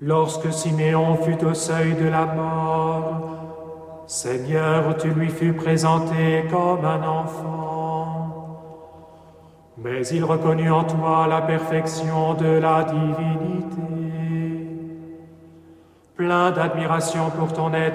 Lorsque Siméon fut au seuil de la mort, Seigneur, tu lui fus présenté comme un enfant. Mais il reconnut en toi la perfection de la divinité. Plein d'admiration pour ton être